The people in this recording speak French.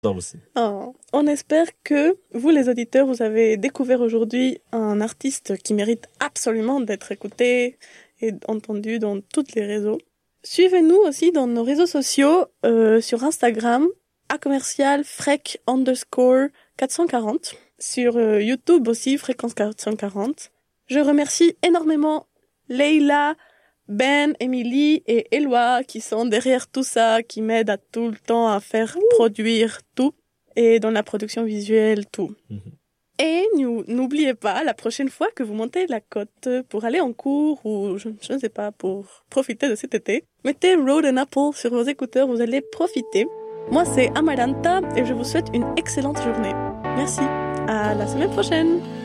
Toi aussi. Oh. On espère que vous, les auditeurs, vous avez découvert aujourd'hui un artiste qui mérite absolument d'être écouté et entendu dans tous les réseaux. Suivez-nous aussi dans nos réseaux sociaux, sur Instagram, @frec_440, sur YouTube aussi, fréquence 440. Je remercie énormément Leila, Ben, Emily et Eloi qui sont derrière tout ça, qui m'aident à tout le temps à faire produire tout et dans la production visuelle, tout. Et n'oubliez pas, la prochaine fois que vous montez la côte pour aller en cours ou je ne sais pas, pour profiter de cet été, mettez Road and Apple sur vos écouteurs, vous allez profiter. Moi, c'est Amaranta et je vous souhaite une excellente journée. Merci. À la semaine prochaine.